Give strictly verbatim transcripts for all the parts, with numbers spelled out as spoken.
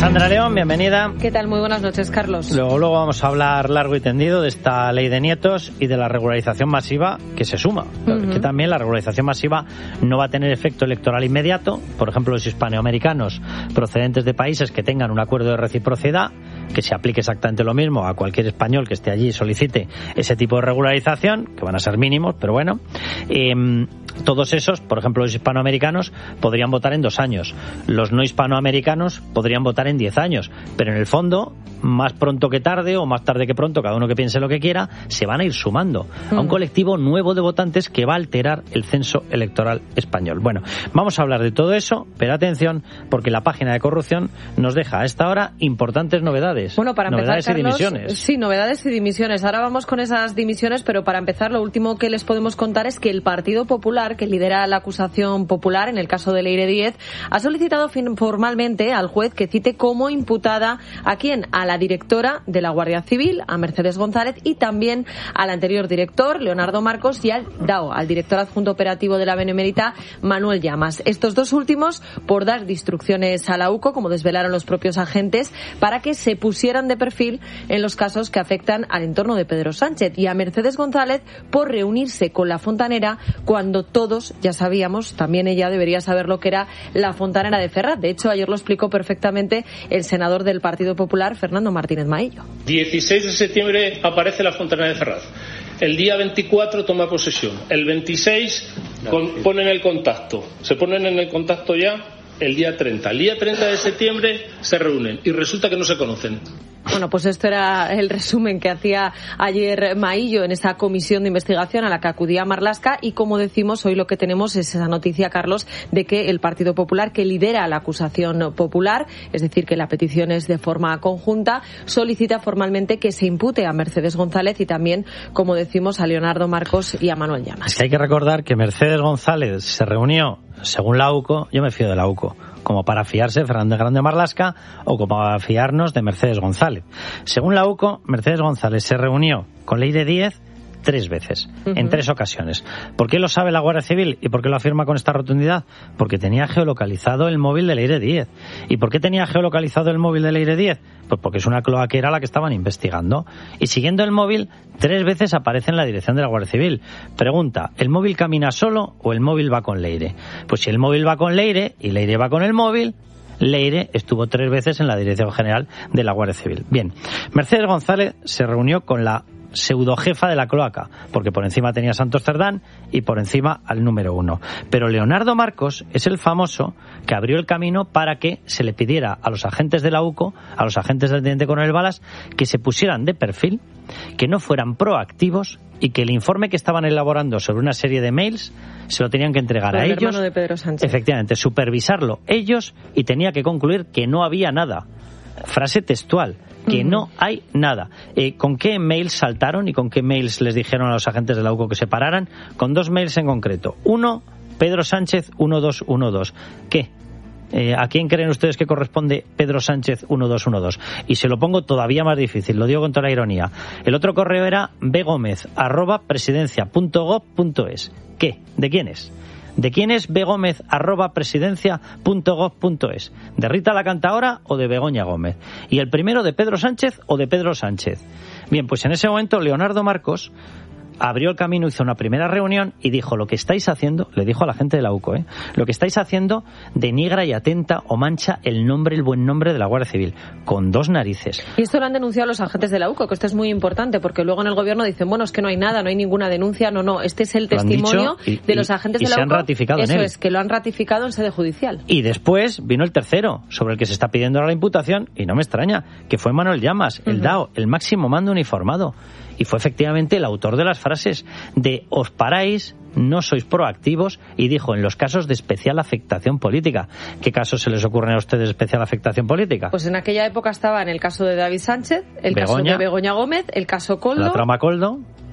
Sandra León, bienvenida. ¿Qué tal? Muy buenas noches, Carlos. Luego, luego vamos a hablar largo y tendido de esta ley de nietos y de la regularización masiva que se suma. Uh-huh. Que también la regularización masiva no va a tener efecto electoral inmediato. Por ejemplo, los hispanoamericanos procedentes de países que tengan un acuerdo de reciprocidad, que se aplique exactamente lo mismo a cualquier español que esté allí y solicite ese tipo de regularización, que van a ser mínimos, pero bueno. Eh, todos esos, por ejemplo, los hispanoamericanos, podrían votar en dos años. Los no hispanoamericanos podrían votar en diez años. Pero en el fondo, más pronto que tarde, o más tarde que pronto, cada uno que piense lo que quiera, se van a ir sumando mm. a un colectivo nuevo de votantes que va a alterar el censo electoral español. Bueno, vamos a hablar de todo eso, pero atención, porque la página de corrupción nos deja a esta hora importantes novedades. Bueno, para empezar, novedades Carlos, y dimisiones. Sí, novedades y dimisiones. Ahora vamos con esas dimisiones, pero para empezar, lo último que les podemos contar es que el Partido Popular, que lidera la acusación popular en el caso de Leire Díez, ha solicitado formalmente al juez que cite como imputada a quién, a la directora de la Guardia Civil, a Mercedes González, y también al anterior director, Leonardo Marcos, y al D A O, al director adjunto operativo de la Benemérita, Manuel Llamas. Estos dos últimos por dar instrucciones a la U C O, como desvelaron los propios agentes, para que se pusieran de perfil en los casos que afectan al entorno de Pedro Sánchez, y a Mercedes González por reunirse con la fontanera cuando todos ya sabíamos, también ella debería saber lo que era la fontanera de Ferraz. De hecho, ayer lo explicó perfectamente el senador del Partido Popular, Fernando Martínez Maillo. dieciséis de septiembre aparece la fontanera de Ferraz. El día veinticuatro toma posesión. El veintiséis con, ponen el contacto. Se ponen en el contacto ya el día treinta. El día treinta de septiembre se reúnen y resulta que no se conocen. Bueno, pues esto era el resumen que hacía ayer Maillo en esa comisión de investigación a la que acudía Marlaska, y como decimos, hoy lo que tenemos es esa noticia, Carlos, de que el Partido Popular, que lidera la acusación popular, es decir, que la petición es de forma conjunta, solicita formalmente que se impute a Mercedes González y también, como decimos, a Leonardo Marcos y a Manuel Llamas. Es que hay que recordar que Mercedes González se reunió, según la U C O, yo me fío de la U C O, como para fiarse de Fernando Grande Marlaska o como para fiarnos de Mercedes González. Según la U C O, Mercedes González se reunió con Leire Díez tres veces, uh-huh. en tres ocasiones. ¿Por qué lo sabe la Guardia Civil y por qué lo afirma con esta rotundidad? Porque tenía geolocalizado el móvil de Leire Díez. ¿Y por qué tenía geolocalizado el móvil de Leire Díez? Pues porque es una cloaquera la que estaban investigando. Y siguiendo el móvil, tres veces aparece en la dirección de la Guardia Civil. Pregunta, ¿el móvil camina solo o el móvil va con Leire? Pues si el móvil va con Leire y Leire va con el móvil, Leire estuvo tres veces en la Dirección General de la Guardia Civil. Bien, Mercedes González se reunió con la pseudojefa de la cloaca, porque por encima tenía Santos Cerdán y por encima al número uno. Pero Leonardo Marcos es el famoso que abrió el camino para que se le pidiera a los agentes de la U C O, a los agentes del teniente coronel Balas, que se pusieran de perfil, que no fueran proactivos y que el informe que estaban elaborando sobre una serie de mails se lo tenían que entregar a ellos. El hermano de Pedro Sánchez. Efectivamente, supervisarlo ellos, y tenía que concluir que no había nada. Frase textual, que uh-huh. no hay nada. Eh, ¿Con qué mails saltaron y con qué mails les dijeron a los agentes de la U C O que se pararan? Con dos mails en concreto. Uno, Pedro Sánchez uno dos uno dos. ¿Qué? Eh, ¿A quién creen ustedes que corresponde Pedro Sánchez uno dos uno dos? Y se lo pongo todavía más difícil, lo digo con toda la ironía. El otro correo era begomez arroba presidencia punto gob punto es. ¿Qué? ¿De quién es? ¿De quién es begomez arroba presidencia punto gob punto es? ¿De Rita la Cantaora o de Begoña Gómez? ¿Y el primero de Pedro Sánchez o de Pedro Sánchez? Bien, pues en ese momento Leonardo Marcos abrió el camino, hizo una primera reunión y dijo: lo que estáis haciendo, le dijo a la gente de la U C O, ¿eh? lo que estáis haciendo denigra y atenta o mancha el nombre, el buen nombre de la Guardia Civil, con dos narices. Y esto lo han denunciado los agentes de la U C O, que esto es muy importante, porque luego en el gobierno dicen, bueno, es que no hay nada, no hay ninguna denuncia, no, no, este es el testimonio y, de los agentes y, de la y U C O. Se han ratificado Eso en él. es, que lo han ratificado en sede judicial. Y después vino el tercero, sobre el que se está pidiendo ahora la imputación, y no me extraña, que fue Manuel Llamas, el uh-huh. D A O, el máximo mando uniformado. Y fue efectivamente el autor de las frases de os paráis, no sois proactivos, y dijo en los casos de especial afectación política. ¿Qué casos se les ocurren a ustedes de especial afectación política? Pues en aquella época estaba en el caso de David Sánchez, el Begoña, caso de Begoña Gómez, el caso Coldo. La trama Coldo.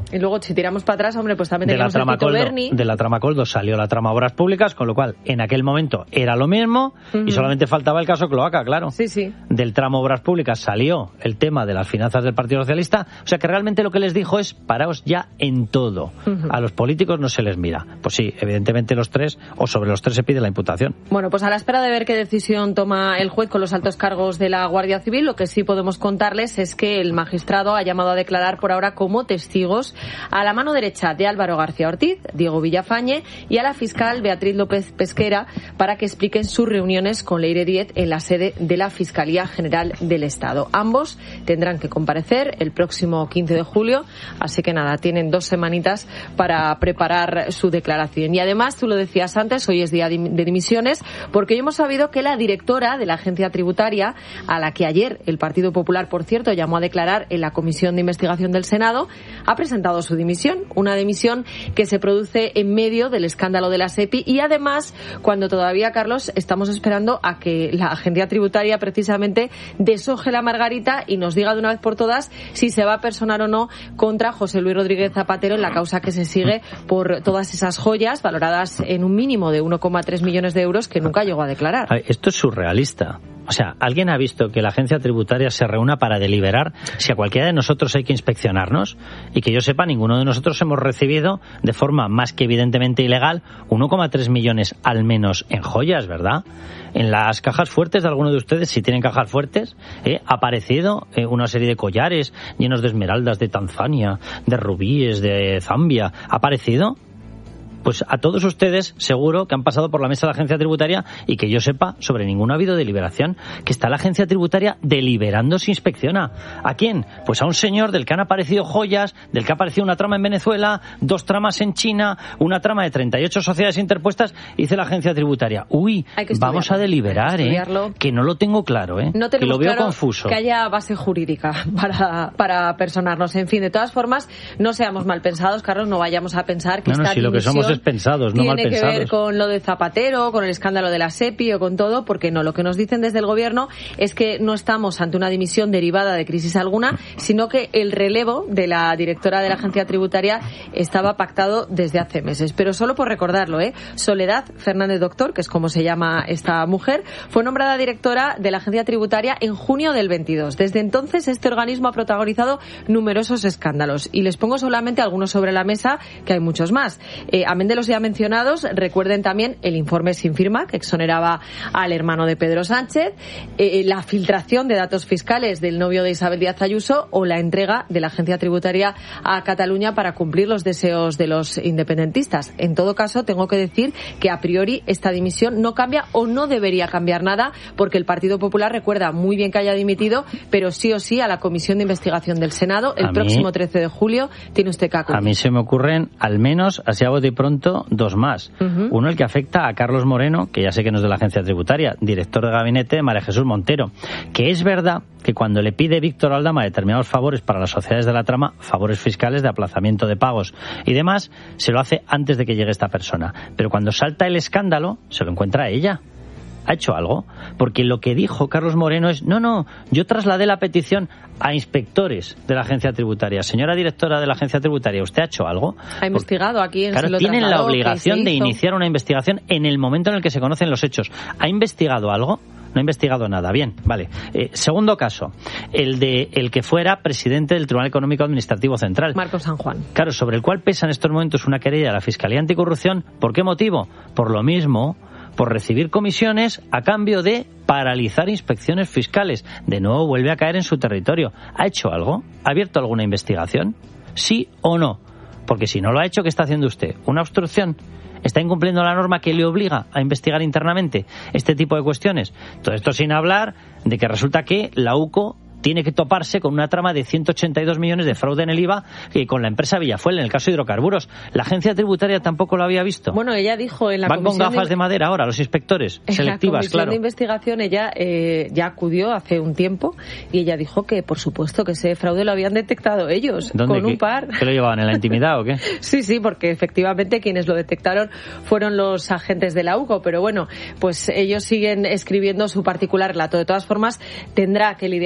Y luego, si tiramos para atrás, hombre, pues también de teníamos la trama el Tito Coldo, Berni. De la trama Coldo salió la trama Obras Públicas, con lo cual, en aquel momento era lo mismo, uh-huh. y solamente faltaba el caso Cloaca, claro. Sí, sí. Del tramo Obras Públicas salió el tema de las finanzas del Partido Socialista. O sea que realmente lo que les dijo es, paraos ya en todo. Uh-huh. A los políticos no se les mira. Pues sí, evidentemente los tres, o sobre los tres se pide la imputación. Bueno, pues a la espera de ver qué decisión toma el juez con los altos cargos de la Guardia Civil, lo que sí podemos contarles es que el magistrado ha llamado a declarar por ahora como testigos a la mano derecha de Álvaro García Ortiz, Diego Villafañe, y a la fiscal Beatriz López Pesquera para que expliquen sus reuniones con Leire Díez en la sede de la Fiscalía General del Estado. Ambos tendrán que comparecer el próximo quince de julio, así que nada, tienen dos semanitas para preparar su declaración. Y además, tú lo decías antes, hoy es día de dimisiones, porque hoy hemos sabido que la directora de la Agencia Tributaria, a la que ayer el Partido Popular, por cierto, llamó a declarar en la Comisión de Investigación del Senado, ha presentado su dimisión, una dimisión que se produce en medio del escándalo de la SEPI y además cuando todavía, Carlos, estamos esperando a que la Agencia Tributaria precisamente deshoje la margarita y nos diga de una vez por todas si se va a personar o no contra José Luis Rodríguez Zapatero en la causa que se sigue por todas esas joyas valoradas en un mínimo de uno coma tres millones de euros que nunca llegó a declarar. Esto es surrealista. O sea, ¿alguien ha visto que la agencia tributaria se reúna para deliberar si a cualquiera de nosotros hay que inspeccionarnos? Y que yo sepa, ninguno de nosotros hemos recibido de forma más que evidentemente ilegal uno coma tres millones al menos en joyas, ¿verdad? En las cajas fuertes de alguno de ustedes, si tienen cajas fuertes, eh, ha aparecido eh, una serie de collares llenos de esmeraldas de Tanzania, de rubíes de Zambia. ¿Ha aparecido? Pues a todos ustedes seguro que han pasado por la mesa de la agencia tributaria y que yo sepa, sobre ninguno ha habido deliberación, que está la agencia tributaria deliberando si inspecciona. ¿A quién? Pues a un señor del que han aparecido joyas, del que ha aparecido una trama en Venezuela, dos tramas en China, una trama de treinta y ocho sociedades interpuestas, dice la agencia tributaria. Uy, vamos a deliberar, que ¿eh? Que no lo tengo claro, ¿eh? No que lo veo claro confuso. Que haya base jurídica para, para personarnos. En fin, de todas formas, no seamos mal pensados, Carlos, no vayamos a pensar que no, no, esta si lo que somos es pensados, no mal tiene pensados. que ver con lo de Zapatero, con el escándalo de la SEPI o con todo, porque no, lo que nos dicen desde el gobierno es que no estamos ante una dimisión derivada de crisis alguna, sino que el relevo de la directora de la agencia tributaria estaba pactado desde hace meses. Pero solo por recordarlo, ¿eh? Soledad Fernández Doctor, que es como se llama esta mujer, fue nombrada directora de la agencia tributaria en junio del veintidós. Desde entonces este organismo ha protagonizado numerosos escándalos y les pongo solamente algunos sobre la mesa, que hay muchos más. Eh, amén de los ya mencionados, recuerden también el informe sin firma que exoneraba al hermano de Pedro Sánchez, eh, la filtración de datos fiscales del novio de Isabel Díaz Ayuso o la entrega de la agencia tributaria a Cataluña para cumplir los deseos de los independentistas. En todo caso, tengo que decir que a priori esta dimisión no cambia o no debería cambiar nada, porque el Partido Popular recuerda muy bien que haya dimitido, pero sí o sí a la Comisión de Investigación del Senado el a próximo mí, trece de julio tiene usted que acudir. A mí se me ocurren al menos, así a bote pronto, dos más. Uh-huh. Uno, el que afecta a Carlos Moreno, que ya sé que no es de la agencia tributaria, director de gabinete de María Jesús Montero, que es verdad que cuando le pide Víctor Aldama determinados favores para las sociedades de la trama, favores fiscales de aplazamiento de pagos y demás, se lo hace antes de que llegue esta persona. Pero cuando salta el escándalo, se lo encuentra a ella. ¿Ha hecho algo? Porque lo que dijo Carlos Moreno es, no, no, yo trasladé la petición a inspectores de la agencia tributaria. Señora directora de la agencia tributaria, ¿usted ha hecho algo? Ha investigado aquí en Claro, tienen la obligación de iniciar una investigación en el momento en el que se conocen los hechos. ¿Ha investigado algo? No ha investigado nada. Bien, vale. Eh, segundo caso, el de el que fuera presidente del Tribunal Económico Administrativo Central. Marco San Juan. Claro, sobre el cual pesa en estos momentos una querella de la Fiscalía Anticorrupción. ¿Por qué motivo? Por lo mismo, por recibir comisiones a cambio de paralizar inspecciones fiscales. De nuevo vuelve a caer en su territorio. ¿Ha hecho algo? ¿Ha abierto alguna investigación? ¿Sí o no? Porque si no lo ha hecho, ¿qué está haciendo usted? ¿Una obstrucción? ¿Está incumpliendo la norma que le obliga a investigar internamente este tipo de cuestiones? Todo esto sin hablar de que resulta que la U C O tiene que toparse con una trama de ciento ochenta y dos millones de fraude en el I V A y con la empresa Villafuel en el caso de hidrocarburos. La agencia tributaria tampoco lo había visto. Bueno, ella dijo en la Van comisión con gafas de, de madera ahora los inspectores, en selectivas, la comisión claro. de investigación ella eh, ya acudió hace un tiempo y ella dijo que por supuesto que ese fraude lo habían detectado ellos ¿Dónde? con un par. ¿Qué lo llevaban en la intimidad o qué? Sí, sí, porque efectivamente quienes lo detectaron fueron los agentes de la U C O, pero bueno, pues ellos siguen escribiendo su particular relato. De todas formas, tendrá que lidiar con todas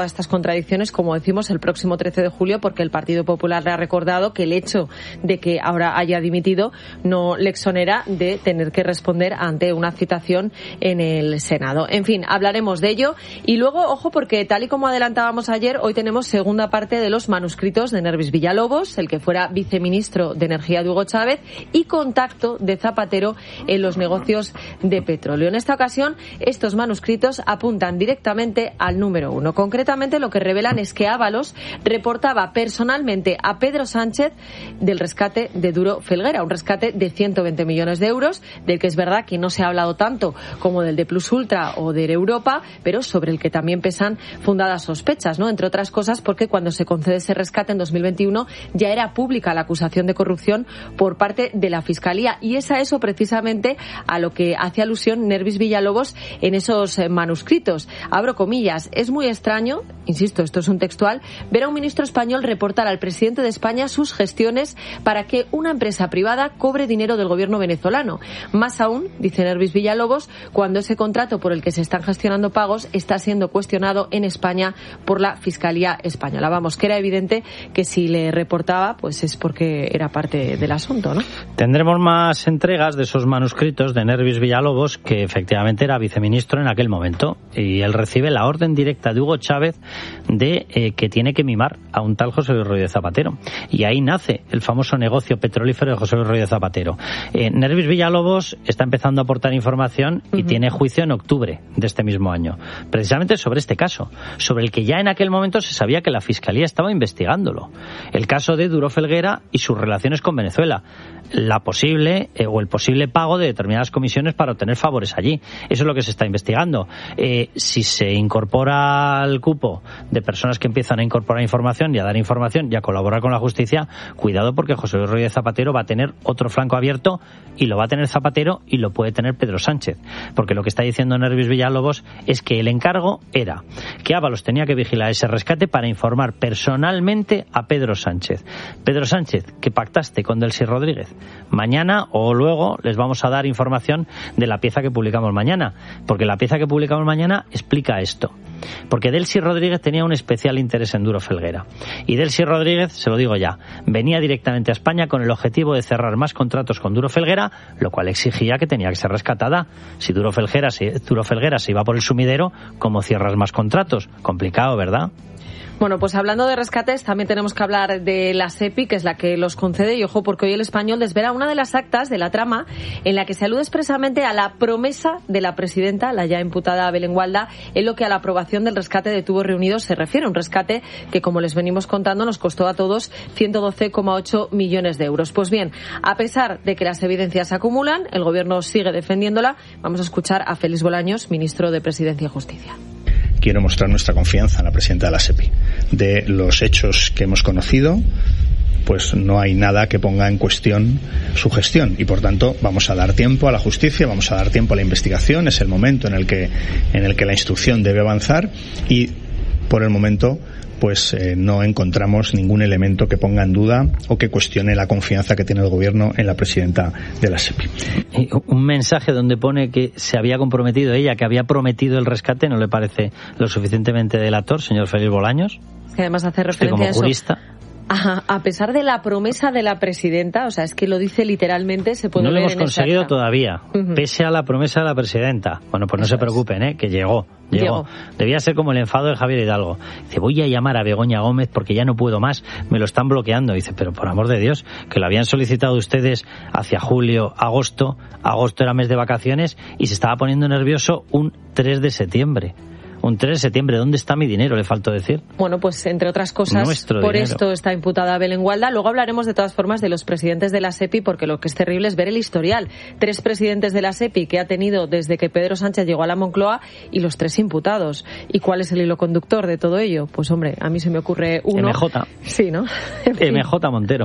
todas estas contradicciones, como decimos, el próximo trece de julio, porque el Partido Popular le ha recordado que el hecho de que ahora haya dimitido no le exonera de tener que responder ante una citación en el Senado. En fin, hablaremos de ello. Y luego, ojo, porque tal y como adelantábamos ayer, hoy tenemos segunda parte de los manuscritos de Nervis Villalobos, el que fuera viceministro de Energía de Hugo Chávez, y contacto de Zapatero en los negocios de petróleo. En esta ocasión, estos manuscritos apuntan directamente al número uno. Concretamente, lo que revelan es que Ábalos reportaba personalmente a Pedro Sánchez del rescate de Duro Felguera, un rescate de ciento veinte millones de euros, del que es verdad que no se ha hablado tanto como del de Plus Ultra o de Europa, pero sobre el que también pesan fundadas sospechas, ¿no? Entre otras cosas porque cuando se concede ese rescate en dos mil veintiuno ya era pública la acusación de corrupción por parte de la Fiscalía, y es a eso precisamente a lo que hace alusión Nervis Villalobos en esos manuscritos. Abro comillas: es muy extraño, insisto, esto es un textual, ver a un ministro español reportar al presidente de España sus gestiones para que una empresa privada cobre dinero del gobierno venezolano. Más aún, dice Nervis Villalobos, cuando ese contrato por el que se están gestionando pagos está siendo cuestionado en España por la Fiscalía Española. Vamos, que era evidente que si le reportaba, pues es porque era parte del asunto, ¿no? Tendremos más entregas de esos manuscritos de Nervis Villalobos, que efectivamente era viceministro en aquel momento, y él recibe la orden directa de Hugo Chávez de eh, que tiene que mimar a un tal José Luis Rodríguez Zapatero. Y ahí nace el famoso negocio petrolífero de José Luis Rodríguez Zapatero. Eh, Nervis Villalobos está empezando a aportar información y uh-huh. tiene juicio en octubre de este mismo año, precisamente sobre este caso, sobre el que ya en aquel momento se sabía que la Fiscalía estaba investigándolo. El caso de Duro Felguera y sus relaciones con Venezuela. La posible eh, o el posible pago de determinadas comisiones para obtener favores allí. Eso es lo que se está investigando. Eh, si se incorpora al cupo de personas que empiezan a incorporar información y a dar información y a colaborar con la justicia, cuidado, porque José Luis Rodríguez Zapatero va a tener otro flanco abierto, y lo va a tener Zapatero y lo puede tener Pedro Sánchez, porque lo que está diciendo Nervis Villalobos es que el encargo era que Ábalos tenía que vigilar ese rescate para informar personalmente a Pedro Sánchez. Pedro Sánchez, que pactaste con Delcy Rodríguez. Mañana o luego les vamos a dar información de la pieza que publicamos mañana, porque la pieza que publicamos mañana explica esto. Porque Delcy Rodríguez tenía un especial interés en Duro Felguera. Y Delcy Rodríguez, se lo digo ya, venía directamente a España con el objetivo de cerrar más contratos con Duro Felguera, lo cual exigía que tenía que ser rescatada. Si Duro Felguera, si Duro Felguera se iba por el sumidero, ¿cómo cierras más contratos? Complicado, ¿verdad? Bueno, pues hablando de rescates, también tenemos que hablar de la SEPI, que es la que los concede, y ojo, porque hoy El Español desvela una de las actas de la trama en la que se alude expresamente a la promesa de la presidenta, la ya imputada Belén Gualda, en lo que a la aprobación del rescate de Tubos Reunidos se refiere. Un rescate que, como les venimos contando, nos costó a todos ciento doce coma ocho millones de euros. Pues bien, a pesar de que las evidencias se acumulan, el Gobierno sigue defendiéndola. Vamos a escuchar a Félix Bolaños, ministro de Presidencia y Justicia. Quiero mostrar nuestra confianza en la presidenta de la SEPI. De los hechos que hemos conocido, pues no hay nada que ponga en cuestión su gestión, y por tanto vamos a dar tiempo a la justicia, vamos a dar tiempo a la investigación. Es el momento en el que en el que la instrucción debe avanzar, y por el momento pues eh, no encontramos ningún elemento que ponga en duda o que cuestione la confianza que tiene el Gobierno en la presidenta de la SEPI. Un mensaje donde pone que se había comprometido ella, que había prometido el rescate, ¿no le parece lo suficientemente delator, señor Félix Bolaños? Que además hace referencia como a eso. Jurista. A, a pesar de la promesa de la presidenta, o sea, es que lo dice literalmente, se puede no ver lo hemos en conseguido esa acta. Todavía, uh-huh. pese a la promesa de la presidenta. Bueno, pues no Eso se preocupen, ¿eh? Que llegó, llegó. Llegó. Debía ser como el enfado de Javier Hidalgo. Dice, voy a llamar a Begoña Gómez porque ya no puedo más, me lo están bloqueando. Dice, pero por amor de Dios, que lo habían solicitado ustedes hacia julio, agosto. Agosto era mes de vacaciones y se estaba poniendo nervioso un tres de septiembre. Un tres de septiembre, ¿dónde está mi dinero? Le faltó decir. Bueno, pues entre otras cosas, Nuestro por dinero. Esto está imputada Belén Gualda. Luego hablaremos de todas formas de los presidentes de la SEPI, porque lo que es terrible es ver el historial. Tres presidentes de la SEPI que ha tenido desde que Pedro Sánchez llegó a la Moncloa, y los tres imputados. ¿Y cuál es el hilo conductor de todo ello? Pues hombre, a mí se me ocurre uno. M J. Sí, ¿no? M J Montero.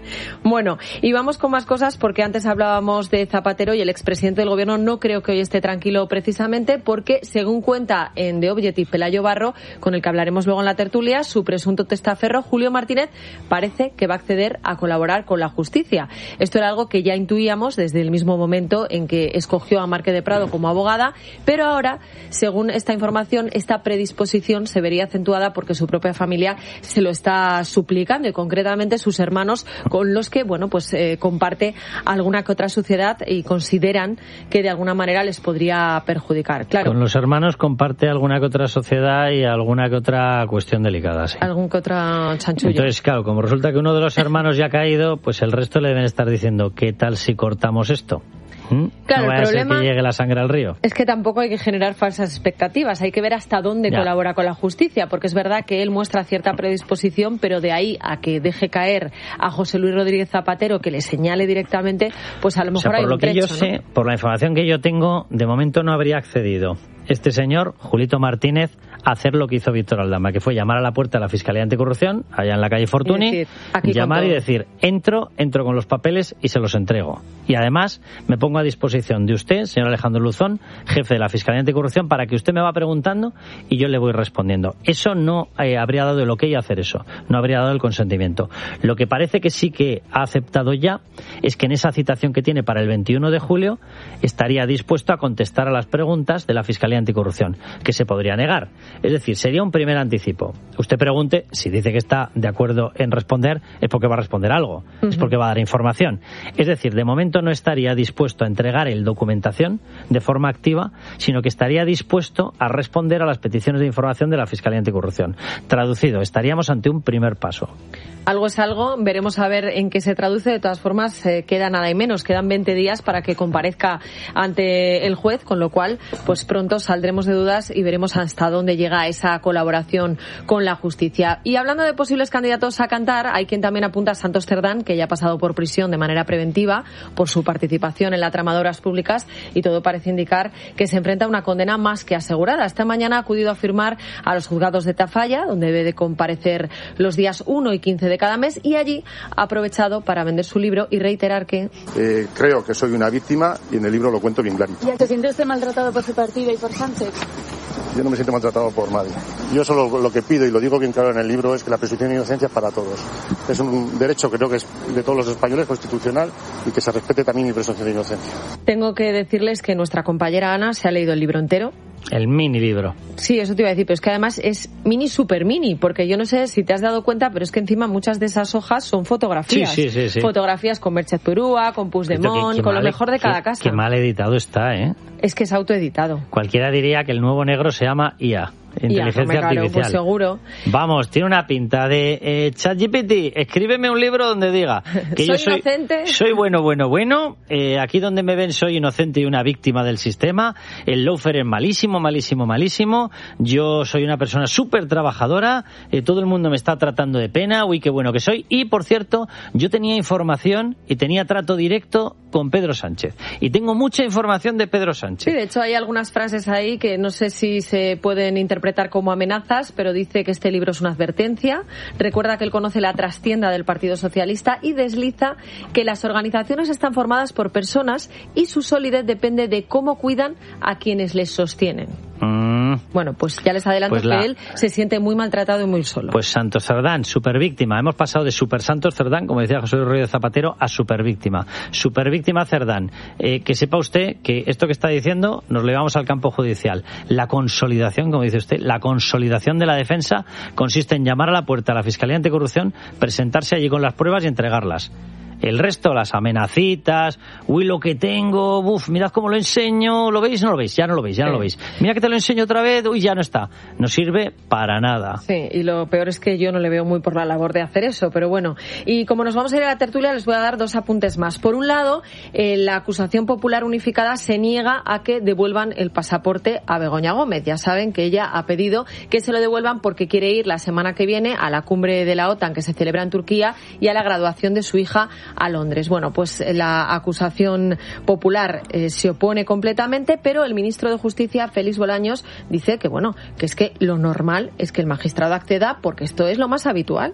Bueno, y vamos con más cosas porque antes hablábamos de Zapatero y el expresidente del gobierno no creo que hoy esté tranquilo precisamente porque, según cuenta en The Objective Pelayo Barro, con el que hablaremos luego en la tertulia, su presunto testaferro, Julio Martínez, parece que va a acceder a colaborar con la justicia. Esto era algo que ya intuíamos desde el mismo momento en que escogió a Marque de Prado como abogada, pero ahora, según esta información, esta predisposición se vería acentuada porque su propia familia se lo está suplicando y concretamente sus hermanos, con los que, bueno, pues eh, comparte alguna que otra suciedad y consideran que de alguna manera les podría perjudicar. Claro. Con los hermanos comparte alguna que otra sociedad y alguna que otra cuestión delicada, sí. Algún que otra chanchullo. Entonces, claro, como resulta que uno de los hermanos ya ha caído, pues el resto le deben estar diciendo, ¿qué tal si cortamos esto? ¿Mm? Claro, no vaya el problema a ser que llegue la sangre al río. Es que tampoco hay que generar falsas expectativas, hay que ver hasta dónde ya. colabora con la justicia, porque es verdad que él muestra cierta predisposición, pero de ahí a que deje caer a José Luis Rodríguez Zapatero, que le señale directamente, pues a lo mejor o sea, hay por un lo que trecho, yo ¿no? sé, por la información que yo tengo, de momento no habría accedido este señor, Julito Martínez, a hacer lo que hizo Víctor Aldama, que fue llamar a la puerta de la Fiscalía Anticorrupción, allá en la calle Fortuny, y decir, aquí llamar y decir, entro, entro con los papeles y se los entrego. Y además, me pongo a disposición de usted, señor Alejandro Luzón, jefe de la Fiscalía Anticorrupción, para que usted me va preguntando y yo le voy respondiendo. Eso no eh, habría dado el ok a hacer eso, no habría dado el consentimiento. Lo que parece que sí que ha aceptado ya es que en esa citación que tiene para el veintiuno de julio estaría dispuesto a contestar a las preguntas de la Fiscalía Anticorrupción, que se podría negar. Es decir, sería un primer anticipo. Usted pregunte, si dice que está de acuerdo en responder, es porque va a responder algo, uh-huh. es porque va a dar información. Es decir, de momento no estaría dispuesto a entregar el documentación de forma activa, sino que estaría dispuesto a responder a las peticiones de información de la Fiscalía Anticorrupción. Traducido, estaríamos ante un primer paso. Algo es algo, veremos a ver en qué se traduce. De todas formas, eh, queda nada y menos, quedan veinte días para que comparezca ante el juez, con lo cual, pues pronto saldremos de dudas y veremos hasta dónde llega esa colaboración con la justicia. Y hablando de posibles candidatos a cantar, hay quien también apunta a Santos Cerdán, que ya ha pasado por prisión de manera preventiva por su participación en la trama de Obras Públicas, y todo parece indicar que se enfrenta a una condena más que asegurada. Esta mañana ha acudido a firmar a los juzgados de Tafalla, donde debe de comparecer los días uno y quince de cada mes, y allí ha aprovechado para vender su libro y reiterar que eh, creo que soy una víctima y en el libro lo cuento bien clarito. ¿Y se siente usted maltratado por su partido y por Sánchez? Yo no me siento maltratado por nadie. Yo solo lo que pido, y lo digo bien claro en el libro, es que la presunción de inocencia es para todos. Es un derecho que creo que es de todos los españoles, constitucional, y que se respete también mi presunción de inocencia. Tengo que decirles que nuestra compañera Ana se ha leído el libro entero. El mini libro. Sí, eso te iba a decir, pero es que además es mini super mini, porque yo no sé si te has dado cuenta, pero es que encima muchas de esas hojas son fotografías. Sí, sí, sí, sí. Fotografías con Merchez Purúa, con Puigdemont, con lo mejor de cada qué, casa. Qué mal editado está, ¿eh? Es que es autoeditado. Cualquiera diría que el nuevo negro se llama I A. Inteligencia ya, artificial. Pues seguro. Vamos, tiene una pinta de eh, ChatGPT, escríbeme un libro donde diga que soy yo soy inocente. Soy bueno, bueno, bueno. Eh, aquí donde me ven soy inocente y una víctima del sistema. El lawfare es malísimo, malísimo, malísimo. Yo soy una persona súper trabajadora. Eh, todo el mundo me está tratando de pena. Uy, qué bueno que soy. Y, por cierto, yo tenía información y tenía trato directo con Pedro Sánchez. Y tengo mucha información de Pedro Sánchez. Sí, de hecho hay algunas frases ahí que no sé si se pueden interpretar como amenazas, pero dice que este libro es una advertencia. Recuerda que él conoce la trastienda del Partido Socialista y desliza que las organizaciones están formadas por personas y su solidez depende de cómo cuidan a quienes les sostienen. Mm. Bueno, pues ya les adelanto pues la... que él se siente muy maltratado y muy solo. Pues Santos Cerdán, supervíctima. Hemos pasado de Super Santos Cerdán, como decía José Luis Rodríguez Zapatero, a supervíctima. Supervíctima Cerdán. Eh, que sepa usted que esto que está diciendo nos lo llevamos al campo judicial. La consolidación, como dice usted, la consolidación de la defensa consiste en llamar a la puerta a la Fiscalía Anticorrupción, presentarse allí con las pruebas y entregarlas. El resto, las amenacitas, uy, lo que tengo, buf, mirad cómo lo enseño, ¿lo veis? No lo veis, ya no lo veis, ya no lo veis. Mira que te lo enseño otra vez, uy, ya no está. No sirve para nada. Sí, y lo peor es que yo no le veo muy por la labor de hacer eso, pero bueno. Y como nos vamos a ir a la tertulia, les voy a dar dos apuntes más. Por un lado, eh, la acusación popular unificada se niega a que devuelvan el pasaporte a Begoña Gómez. Ya saben que ella ha pedido que se lo devuelvan porque quiere ir la semana que viene a la cumbre de la OTAN que se celebra en Turquía y a la graduación de su hija a Londres. Bueno, pues la acusación popular eh, se opone completamente, pero el ministro de Justicia, Félix Bolaños, dice que bueno, que es que lo normal es que el magistrado acceda porque esto es lo más habitual.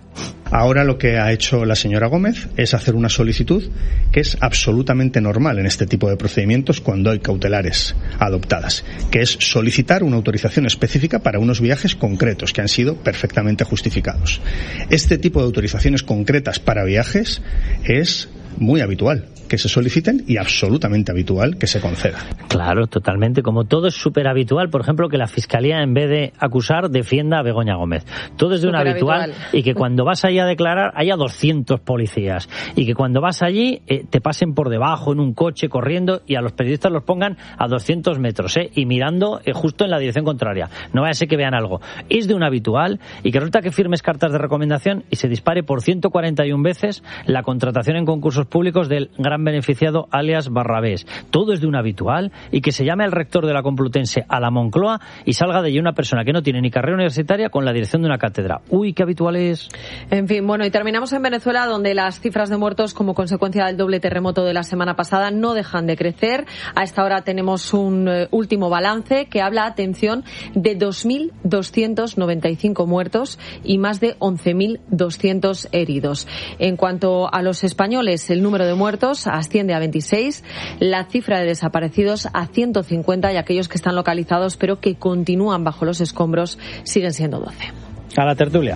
Ahora lo que ha hecho la señora Gómez es hacer una solicitud que es absolutamente normal en este tipo de procedimientos cuando hay cautelares adoptadas, que es solicitar una autorización específica para unos viajes concretos que han sido perfectamente justificados. Este tipo de autorizaciones concretas para viajes es muy habitual que se soliciten y absolutamente habitual que se conceda. Claro, totalmente. Como todo es súper habitual, por ejemplo, que la Fiscalía, en vez de acusar, defienda a Begoña Gómez. Todo es de un habitual, habitual. Y que cuando vas allí a declarar haya doscientos policías. Y que cuando vas allí eh, te pasen por debajo en un coche corriendo y a los periodistas los pongan a doscientos metros eh, y mirando eh, justo en la dirección contraria. No vaya a ser que vean algo. Es de un habitual y que resulta que firmes cartas de recomendación y se dispare por ciento cuarenta y una veces la contratación en concursos públicos del gran beneficiado alias Barrabés. Todo es de un habitual y que se llame al rector de la Complutense a la Moncloa y salga de allí una persona que no tiene ni carrera universitaria con la dirección de una cátedra. Uy, qué habitual es. En fin, bueno, y terminamos en Venezuela, donde las cifras de muertos como consecuencia del doble terremoto de la semana pasada no dejan de crecer. A esta hora tenemos un eh, último balance que habla, atención, de dos mil doscientos noventa y cinco muertos y más de once mil doscientos heridos. En cuanto a los españoles, el número de muertos asciende a veintiséis, la cifra de desaparecidos a ciento cincuenta y aquellos que están localizados pero que continúan bajo los escombros siguen siendo doce. A la tertulia.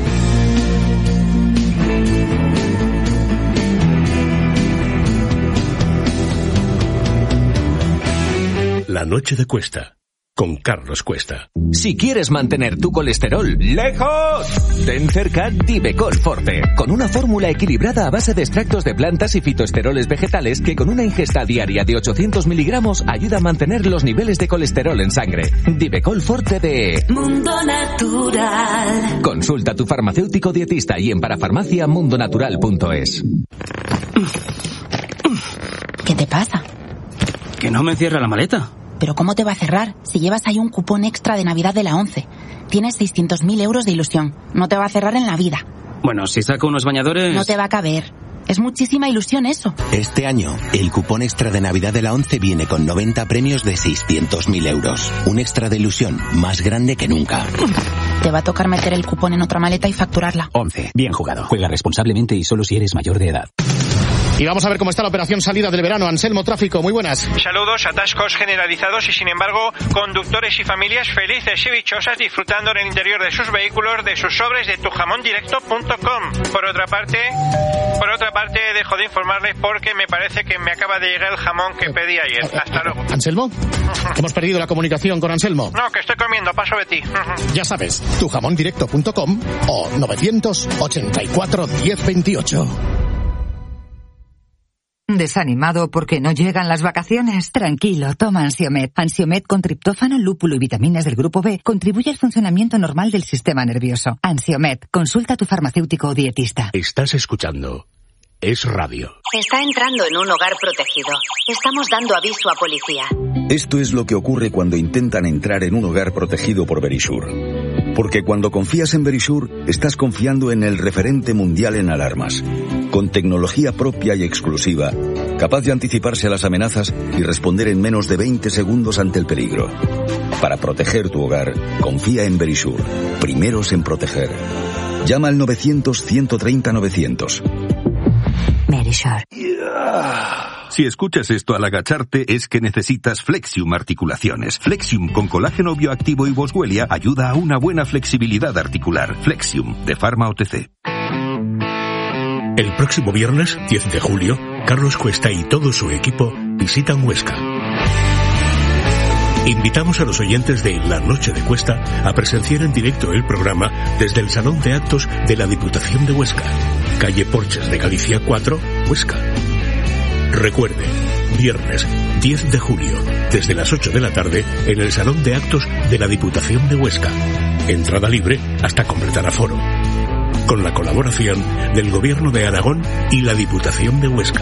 La noche de Cuesta, con Carlos Cuesta. Si quieres mantener tu colesterol lejos, ten cerca Divecol Forte, con una fórmula equilibrada a base de extractos de plantas y fitoesteroles vegetales que con una ingesta diaria de ochocientos miligramos ayuda a mantener los niveles de colesterol en sangre. Divecol Forte de Mundo Natural. Consulta a tu farmacéutico dietista y en parafarmacia mundonatural punto es. ¿Qué te pasa? Que no me cierra la maleta. ¿Pero cómo te va a cerrar si llevas ahí un cupón extra de Navidad de la ONCE? Tienes seiscientos mil euros de ilusión. No te va a cerrar en la vida. Bueno, si saco unos bañadores... No te va a caber. Es muchísima ilusión eso. Este año, el cupón extra de Navidad de la ONCE viene con noventa premios de seiscientos mil euros. Un extra de ilusión más grande que nunca. Te va a tocar meter el cupón en otra maleta y facturarla. ONCE. Bien jugado. Juega responsablemente y solo si eres mayor de edad. Y vamos a ver cómo está la operación salida del verano. Anselmo Tráfico, muy buenas. Saludos, atascos generalizados y sin embargo conductores y familias felices y dichosas disfrutando en el interior de sus vehículos de sus sobres de tu jamón directo punto com. Por otra parte, por otra parte dejo de informarles porque me parece que me acaba de llegar el jamón que pedí ayer. Hasta luego. ¿Anselmo? Hemos perdido la comunicación con Anselmo. No, que estoy comiendo, paso de ti. Ya sabes, tu jamón directo punto com o novecientos ochenta y cuatro diez veintiocho. ¿Desanimado porque no llegan las vacaciones? Tranquilo, toma Ansiomed. Ansiomed con triptófano, lúpulo y vitaminas del grupo B contribuye al funcionamiento normal del sistema nervioso. Ansiomed, consulta a tu farmacéutico o dietista. Estás escuchando Es Radio. Está entrando en un hogar protegido. Estamos dando aviso a policía. Esto es lo que ocurre cuando intentan entrar en un hogar protegido por Verisure. Porque cuando confías en Verisure, estás confiando en el referente mundial en alarmas. Con tecnología propia y exclusiva, capaz de anticiparse a las amenazas y responder en menos de veinte segundos ante el peligro. Para proteger tu hogar, confía en Verisure. Primeros en proteger. Llama al novecientos, ciento treinta, novecientos. Verisure. Si escuchas esto al agacharte es que necesitas Flexium Articulaciones. Flexium con colágeno bioactivo y boswellia ayuda a una buena flexibilidad articular. Flexium, de Pharma O T C. El próximo viernes, diez de julio, Carlos Cuesta y todo su equipo visitan Huesca. Invitamos a los oyentes de La Noche de Cuesta a presenciar en directo el programa desde el Salón de Actos de la Diputación de Huesca, calle Porches de Galicia cuatro, Huesca. Recuerde, viernes diez de julio, desde las ocho de la tarde, en el Salón de Actos de la Diputación de Huesca. Entrada libre hasta completar aforo. Con la colaboración del Gobierno de Aragón y la Diputación de Huesca.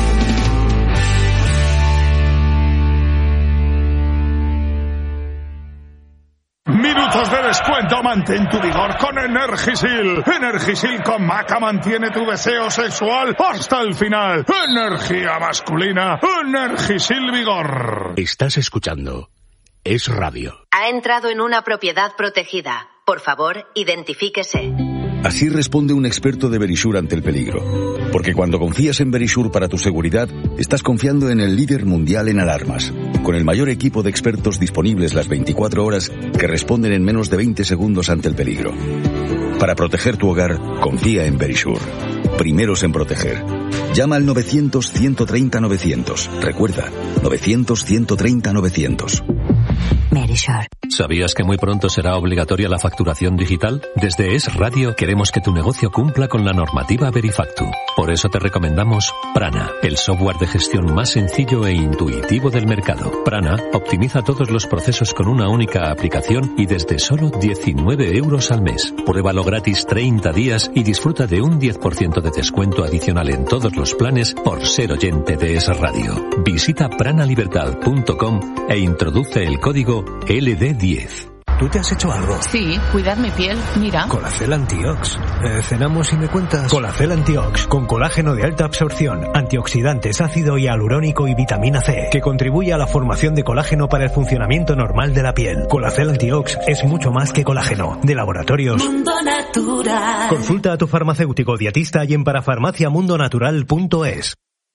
Minutos de descuento, mantén tu vigor con Energisil. Energisil con Maca mantiene tu deseo sexual hasta el final. Energía masculina, Energisil Vigor. Estás escuchando Es Radio. Ha entrado en una propiedad protegida. Por favor, identifíquese. Así responde un experto de Verisure ante el peligro. Porque cuando confías en Verisure para tu seguridad, estás confiando en el líder mundial en alarmas, con el mayor equipo de expertos disponibles las veinticuatro horas que responden en menos de veinte segundos ante el peligro. Para proteger tu hogar, confía en Verisure. Primeros en proteger. Llama al novecientos, ciento treinta, novecientos. Recuerda, novecientos, ciento treinta, novecientos. Verisure. ¿Sabías que muy pronto será obligatoria la facturación digital? Desde Es Radio queremos que tu negocio cumpla con la normativa Verifactu. Por eso te recomendamos Prana, el software de gestión más sencillo e intuitivo del mercado. Prana optimiza todos los procesos con una única aplicación y desde solo diecinueve euros al mes. Pruébalo gratis treinta días y disfruta de un diez por ciento de descuento adicional en todos los planes por ser oyente de Es Radio. Visita pranalibertad punto com e introduce el código L D diez. ¿Tú te has hecho algo? Sí, cuidar mi piel, mira. Colacel Antiox. Eh, cenamos y me cuentas. Colacel Antiox, con colágeno de alta absorción, antioxidantes, ácido hialurónico y vitamina C, que contribuye a la formación de colágeno para el funcionamiento normal de la piel. Colacel Antiox es mucho más que colágeno. De laboratorios Mundo Natural. Consulta a tu farmacéutico dietista y en parafarmacia mundo natural punto es.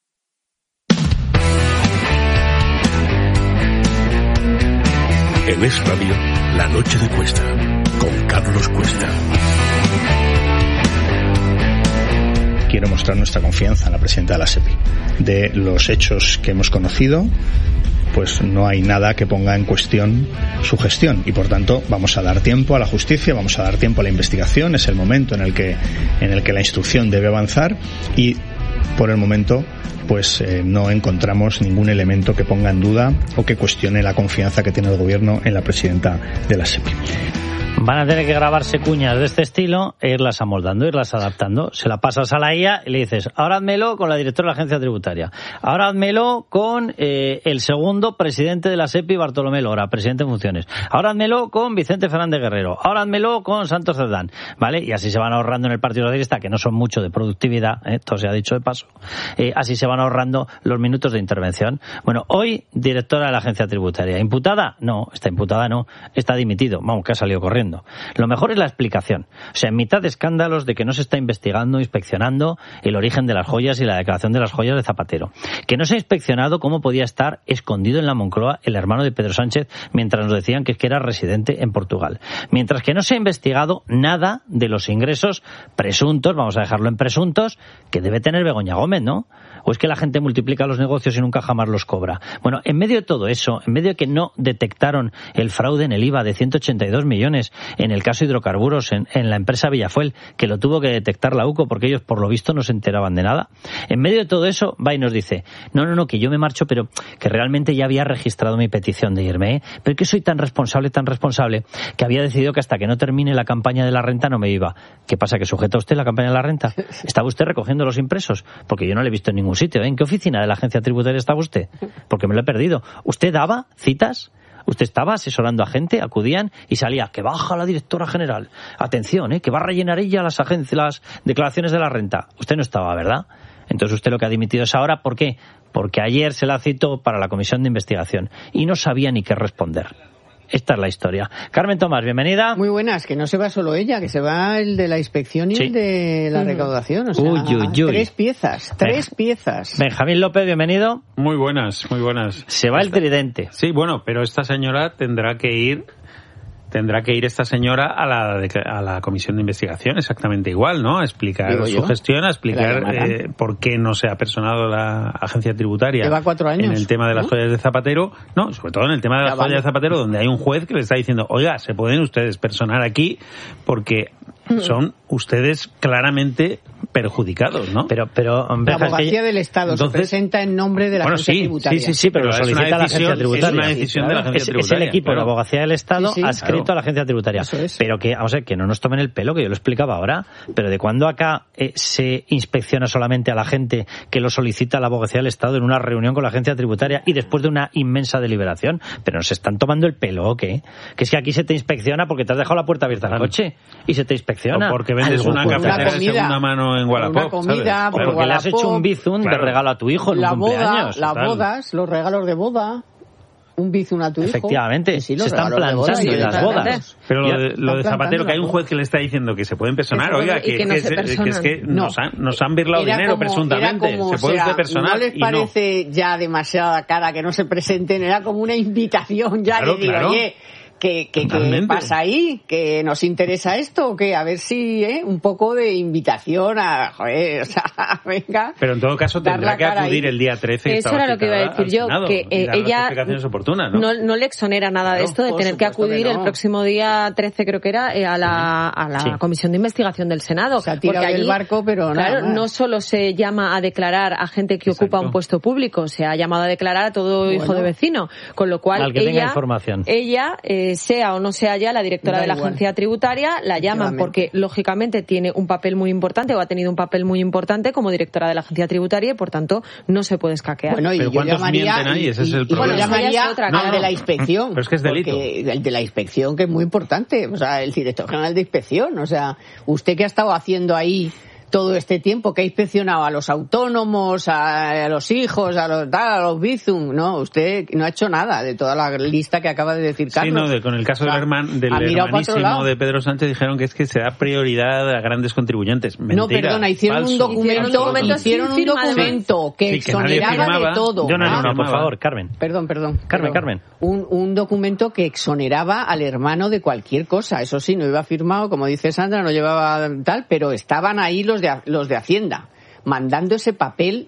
En Es Radio, La Noche de Cuesta, con Carlos Cuesta. Quiero mostrar nuestra confianza en la presidenta de la SEPI. De los hechos que hemos conocido, pues no hay nada que ponga en cuestión su gestión y por tanto vamos a dar tiempo a la justicia, vamos a dar tiempo a la investigación. Es el momento en el que en el que la instrucción debe avanzar y por el momento pues eh, no encontramos ningún elemento que ponga en duda o que cuestione la confianza que tiene el gobierno en la presidenta de la SEPI. Van a tener que grabarse cuñas de este estilo e irlas amoldando, irlas adaptando. Se la pasas a la I A y le dices, ahora házmelo con la directora de la agencia tributaria. Ahora házmelo con eh, el segundo presidente de la SEPI, Bartolomé Lora, presidente en funciones. Ahora házmelo con Vicente Fernández Guerrero. Ahora házmelo con Santos Cerdán. ¿Vale? Y así se van ahorrando en el Partido Socialista, que no son mucho de productividad, ¿eh? Esto se ha dicho de paso. Eh, así se van ahorrando los minutos de intervención. Bueno, hoy, directora de la agencia tributaria. ¿Imputada? No, está imputada no. Está dimitido. Vamos, que ha salido corriendo. Lo mejor es la explicación. O sea, en mitad de escándalos de que no se está investigando, inspeccionando el origen de las joyas y la declaración de las joyas de Zapatero. Que no se ha inspeccionado cómo podía estar escondido en la Moncloa el hermano de Pedro Sánchez mientras nos decían que es que era residente en Portugal. Mientras que no se ha investigado nada de los ingresos presuntos, vamos a dejarlo en presuntos, que debe tener Begoña Gómez, ¿no? ¿O es que la gente multiplica los negocios y nunca jamás los cobra? Bueno, en medio de todo eso, en medio de que no detectaron el fraude en el I V A de ciento ochenta y dos millones en el caso hidrocarburos en, en la empresa Villafuel, que lo tuvo que detectar la U C O porque ellos por lo visto no se enteraban de nada, en medio de todo eso va y nos dice, no, no, no, que yo me marcho, pero que realmente ya había registrado mi petición de irme, ¿eh? Pero que soy tan responsable, tan responsable, que había decidido que hasta que no termine la campaña de la renta no me iba. ¿Qué pasa, que sujeta usted la campaña de la renta? ¿Estaba usted recogiendo los impresos? Porque yo no le he visto en ningún sitio. ¿En qué oficina de la agencia tributaria estaba usted? Porque me lo he perdido. ¿Usted daba citas? ¿Usted estaba asesorando a gente? Acudían y salía, que baja la directora general. Atención, ¿eh? Que va a rellenar ella las, agencias, las declaraciones de la renta. Usted no estaba, ¿verdad? Entonces usted lo que ha dimitido es ahora. ¿Por qué? Porque ayer se la citó para la comisión de investigación y no sabía ni qué responder. Esta es la historia. Carmen Tomás, bienvenida. Muy buenas, que no se va solo ella, que se va el de la inspección y sí. el de la recaudación. O sea, uy, uy, uy. tres piezas, tres ben- piezas. Benjamín López, bienvenido. Muy buenas, muy buenas. Se va el tridente. Sí, bueno, pero esta señora tendrá que ir... Tendrá que ir esta señora a la, a la comisión de investigación exactamente igual, ¿no? A explicar Digo su yo, gestión, a explicar eh, por qué no se ha personado la agencia tributaria. Lleva cuatro años, en el tema de las ¿no? joyas de Zapatero. No, sobre todo en el tema de las ya joyas vale. de Zapatero, donde hay un juez que le está diciendo, oiga, se pueden ustedes personar aquí porque son ustedes claramente perjudicados, ¿no? Pero, pero la abogacía es que... del Estado Entonces, se presenta en nombre de la bueno, agencia sí, tributaria. Sí, sí, sí, pero, pero lo solicita la agencia tributaria. Es una decisión de la agencia es, tributaria. Es el equipo claro. de la abogacía del Estado sí, sí, adscrito claro. a la agencia tributaria. Eso es. Pero que, vamos a ver, que no nos tomen el pelo, que yo lo explicaba ahora, pero de cuándo acá eh, se inspecciona solamente a la gente que lo solicita la abogacía del Estado en una reunión con la agencia tributaria y después de una inmensa deliberación. Pero nos están tomando el pelo, ¿o qué? Que es que aquí se te inspecciona porque te has dejado la puerta abierta al coche y se te inspecciona. O porque vendes una cafetera de segunda mano en Wallapop, una comida, ¿sabes? Porque le has hecho un bizum claro. de regalo a tu hijo en la un boda, cumpleaños. Las bodas, los regalos de boda. un bizum a tu hijo. Efectivamente, sí, se están plantando en las bodas. Pero lo de, lo de Zapatero, que hay un juez que le está diciendo que se pueden personar, que oiga, que, que, no que, se que es que no. nos, han, nos han birlado dinero como, presuntamente, como, se puede o sea, personar. ¿No les parece no. ya demasiada cara que no se presenten? Era como una invitación ya claro, de decir, claro. oye, ¿Qué, qué, ¿Qué pasa ahí? ¿Que nos interesa esto o qué? A ver si, ¿eh? Un poco de invitación a, joder, o sea, venga. Pero en todo caso tendrá que acudir ahí el día trece. Eso era lo que iba a decir yo, Senado, que eh, ella oportunas, ¿no? No, no le exonera nada claro, de esto, de tener que acudir no. el próximo día trece, creo que era, eh, a la, a la sí. Comisión de Investigación del Senado. Se ha tirado del barco, pero claro, nada. no solo se llama a declarar a gente que Exacto. ocupa un puesto público, se ha llamado a declarar a todo bueno. hijo de vecino, con lo cual Al que ella, tenga información. ella eh, sea o no sea ya la directora da de la igual. Agencia Tributaria, la llaman porque lógicamente tiene un papel muy importante o ha tenido un papel muy importante como directora de la Agencia Tributaria y por tanto no se puede escaquear. Bueno, y pero yo ¿cuántos llamaría, mienten ahí? Ese y, es el y, problema. Y yo llamaría otra, al claro. de la inspección. Pero es que es delito. El de la inspección, que es muy importante. O sea, el director general de inspección. O sea, usted que ha estado haciendo ahí todo este tiempo, que ha inspeccionado a los autónomos, a, a los hijos, a los tal, a los Bizum, no, usted no ha hecho nada de toda la lista que acaba de decir Carlos. Sí, no, de, con el caso o sea, del, herman, del hermanísimo de Pedro Sánchez dijeron que es que se da prioridad a grandes contribuyentes. Mentira, no, perdona, hicieron falso. un documento, hicieron un documento, hicieron un documento que, sí, que exoneraba de todo. No, no, no, no, por favor, Carmen. Perdón, perdón. Carmen, perdón. Carmen. Un, un documento que exoneraba al hermano de cualquier cosa. Eso sí, no iba firmado, como dice Sandra, no llevaba tal, pero estaban ahí los de, los de Hacienda mandando ese papel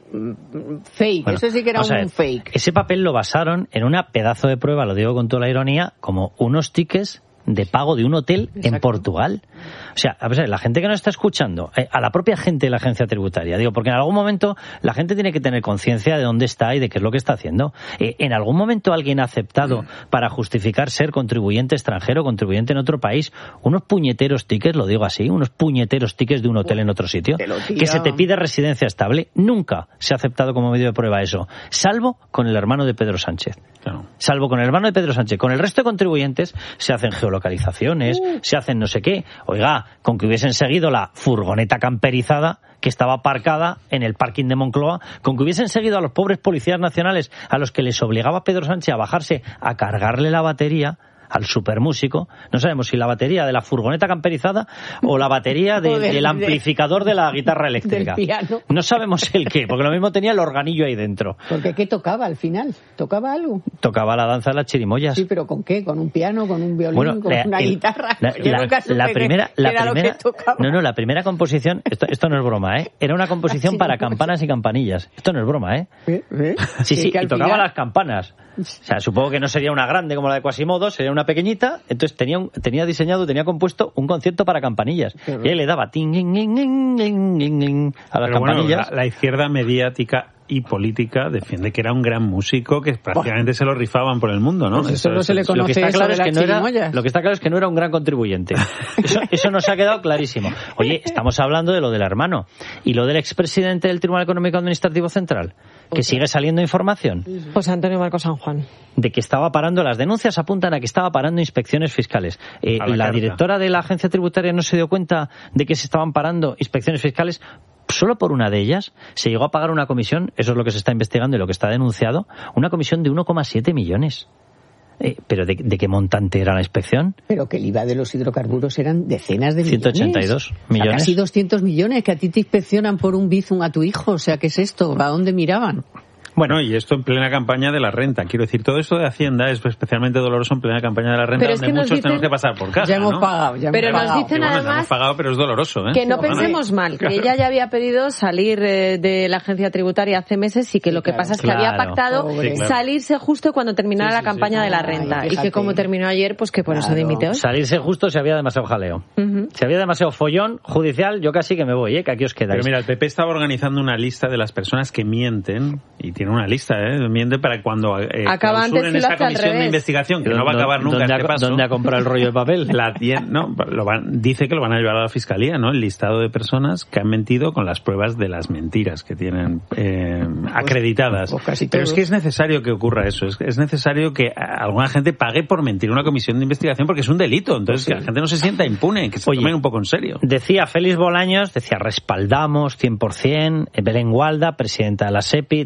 fake, bueno, eso sí que era un ver, fake. Ese papel lo basaron en una pedazo de prueba, lo digo con toda la ironía, como unos tickets de pago de un hotel Exacto. en Portugal. O sea, a ver, la gente que nos está escuchando, eh, a la propia gente de la agencia tributaria, digo, porque en algún momento la gente tiene que tener conciencia de dónde está y de qué es lo que está haciendo. Eh, en algún momento alguien ha aceptado mm. para justificar ser contribuyente extranjero, contribuyente en otro país, unos puñeteros tickets, lo digo así, unos puñeteros tickets de un hotel en otro sitio, que se te pide residencia estable. Nunca se ha aceptado como medio de prueba eso, salvo con el hermano de Pedro Sánchez. Claro. Salvo con el hermano de Pedro Sánchez. Con el resto de contribuyentes se hacen geolocalizaciones, uh. se hacen no sé qué. Oiga, con que hubiesen seguido la furgoneta camperizada que estaba aparcada en el parking de Moncloa, con que hubiesen seguido a los pobres policías nacionales a los que les obligaba Pedro Sánchez a bajarse a cargarle la batería al supermúsico, no sabemos si la batería de la furgoneta camperizada o la batería de, del, del amplificador de la guitarra eléctrica. Del piano. No sabemos el qué, porque lo mismo tenía el organillo ahí dentro. Porque ¿qué tocaba al final? ¿Tocaba algo? Tocaba la danza de las chirimoyas. Sí, pero ¿con qué? ¿Con un piano? ¿Con un violín? Bueno, ¿con la, una el, guitarra? La, Yo la, nunca supe la primera, que la era primera, lo que tocaba. No, no, la primera composición, esto, esto no es broma, ¿eh? Era una composición sí, para campanas y campanillas. Esto no es broma, ¿eh? ¿Eh? ¿Eh? Sí, sí, y tocaba final... las campanas. O sea, supongo que no sería una grande como la de Quasimodo, sería una pequeñita. Entonces tenía un, tenía diseñado, tenía compuesto un concierto para campanillas. Claro. Y él le daba ting, ting, ting, ting, ting, ting, ting, a las Pero campanillas. Bueno, la, la izquierda mediática y política defiende que era un gran músico, que prácticamente se lo rifaban por el mundo, ¿no? Pues eso no se le conoce. Lo que está claro es que no era, lo que está claro es que no era un gran contribuyente. Eso, eso nos ha quedado clarísimo. Oye, estamos hablando de lo del hermano y lo del expresidente del Tribunal Económico Administrativo Central, que sigue saliendo información. Pues Antonio Marcos San Juan. De que estaba parando, las denuncias apuntan a que estaba parando inspecciones fiscales. Eh, la la directora de la agencia tributaria no se dio cuenta de que se estaban parando inspecciones fiscales. Solo por una de ellas se llegó a pagar una comisión, eso es lo que se está investigando y lo que está denunciado, una comisión de uno coma siete millones. Eh, ¿Pero de, de qué montante era la inspección? Pero que el I V A de los hidrocarburos eran decenas de millones. ciento ochenta y dos millones. O sea, casi doscientos millones, que a ti te inspeccionan por un bizum a tu hijo. O sea, ¿qué es esto? ¿A dónde miraban? Bueno, y esto en plena campaña de la renta. Quiero decir, todo esto de Hacienda es especialmente doloroso en plena campaña de la renta, donde muchos dicen, tenemos que pasar por caja, ya hemos ¿no? pagado, ya hemos pero pagado. nos dicen bueno, además ya hemos pagado, pero es doloroso, ¿eh? que no pensemos mal, que ella ya había pedido salir eh, de la agencia tributaria hace meses y que lo que claro, pasa es que claro. había pactado sí, claro. salirse justo cuando terminara sí, sí, la campaña sí, de la renta. Ay, y que como terminó ayer, pues que por claro. eso dimite hoy. Salirse justo si había demasiado jaleo. Uh-huh. Si había demasiado follón judicial, yo casi que me voy, ¿eh? Que aquí os quedáis. Pero mira, el P P estaba organizando una lista de las personas que mienten, y tiene una lista, ¿eh? Mienten para cuando eh, acaba antes si esa comisión de investigación, que no va a acabar nunca. ¿Dónde, este ha, paso, ¿dónde ha comprado el rollo de papel? La, no, lo van, dice que lo van a llevar a la fiscalía, ¿no? El listado de personas que han mentido con las pruebas de las mentiras que tienen eh, acreditadas. Pues, pues Pero es que es necesario que ocurra eso. Es, es necesario que alguna gente pague por mentir una comisión de investigación porque es un delito. Entonces, sí. que la gente no se sienta impune, que se Oye, tomen un poco en serio. Decía Félix Bolaños, decía, respaldamos cien por ciento Belén Gualda, presidenta de la SEPI, trama SEPI.